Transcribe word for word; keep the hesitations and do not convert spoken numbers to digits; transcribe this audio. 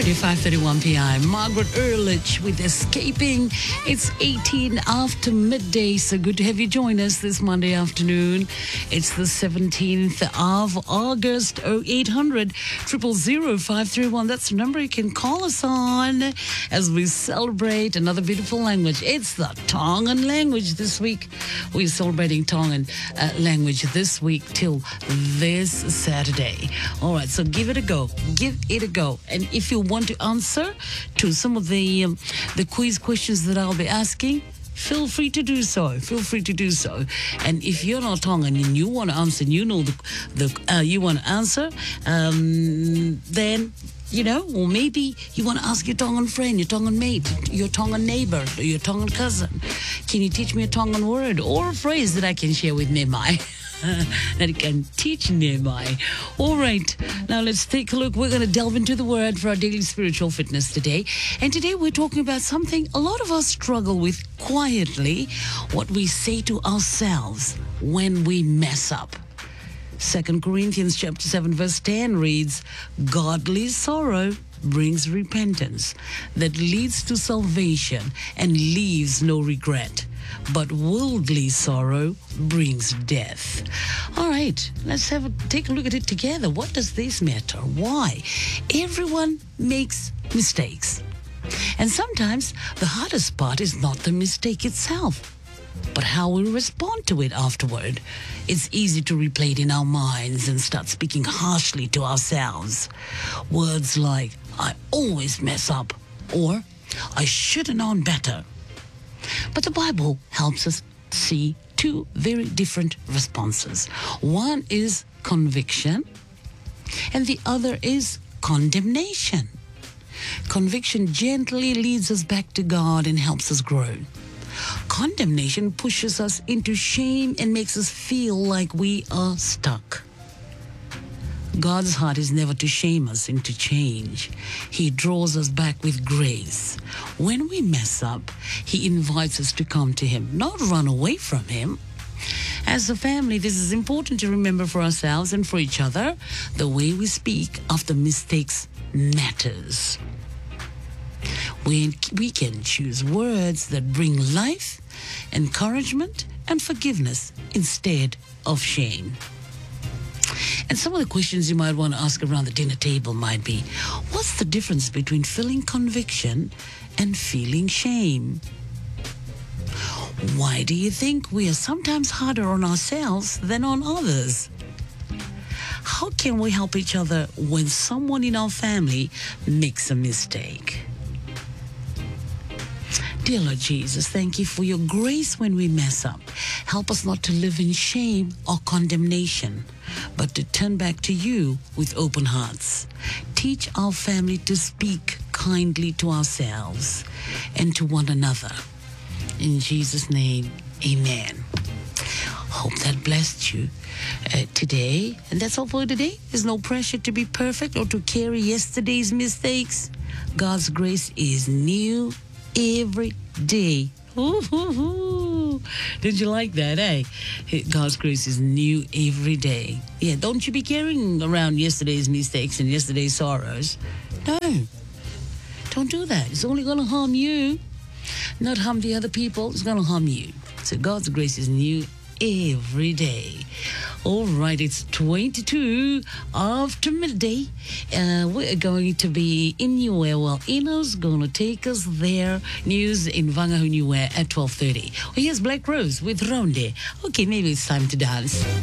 Radio five thirty-one p m. Margaret Ehrlich with Escaping. It's eighteen after midday, so good to have you join us this Monday afternoon. It's the seventeenth of August. oh eight hundred, zero zero zero, five three one. That's the number you can call us on as we celebrate another beautiful language. It's the Tongan language this week. We're celebrating Tongan uh, language this week till this Saturday. All right, so give it a go. Give it a go. And if you want to answer to some of the um, the quiz questions that I'll be asking, feel free to do so. Feel free to do so. And if you're not Tongan and you want to answer, and you know the the uh, you want to answer, um, then you know, or maybe you want to ask your Tongan friend, your Tongan mate, your Tongan neighbor, or your Tongan cousin, can you teach me a Tongan word or a phrase that I can share with Nemai? that it can teach Nehemiah. All right, now let's take a look. We're going to delve into the word for our daily spiritual fitness today. And today we're talking about something a lot of us struggle with quietly, what we say to ourselves when we mess up. Second Corinthians chapter seven verse ten reads, godly sorrow brings repentance that leads to salvation and leaves no regret. But worldly sorrow brings death. All right, let's have a, take a look at it together. What does this matter? Why? Everyone makes mistakes. And sometimes the hardest part is not the mistake itself, but how we respond to it afterward. It's easy to replay it in our minds and start speaking harshly to ourselves. Words like, I always mess up, or I should have known better. But the Bible helps us see two very different responses. One is conviction, and the other is condemnation. Conviction gently leads us back to God and helps us grow. Condemnation pushes us into shame and makes us feel like we are stuck. God's heart is never to shame us into change. He draws us back with grace. When we mess up, He invites us to come to Him, not run away from Him. As a family, this is important to remember for ourselves and for each other. The way we speak after mistakes matters. We, we can choose words that bring life, encouragement, and forgiveness instead of shame. And some of the questions you might want to ask around the dinner table might be, what's the difference between feeling conviction and feeling shame? Why do you think we are sometimes harder on ourselves than on others? How can we help each other when someone in our family makes a mistake? Dear Lord Jesus, thank you for your grace when we mess up. Help us not to live in shame or condemnation, but to turn back to you with open hearts. Teach our family to speak kindly to ourselves and to one another. In Jesus' name, amen. Hope that blessed you uh, today. And that's all for today. There's no pressure to be perfect or to carry yesterday's mistakes. God's grace is new every day. Ooh, ooh, ooh. Did you like that, eh? God's grace is new every day. Yeah, don't you be carrying around yesterday's mistakes and yesterday's sorrows. No, don't do that. It's only going to harm you, not harm the other people. It's going to harm you. So God's grace is new every day. All right, it's twenty-two after midday. Uh, we're going to be in Niue. Well, Ina's going to take us there. News in Vangahu Niue at twelve thirty. Oh, here's Black Rose with Ronde. Okay, maybe it's time to dance.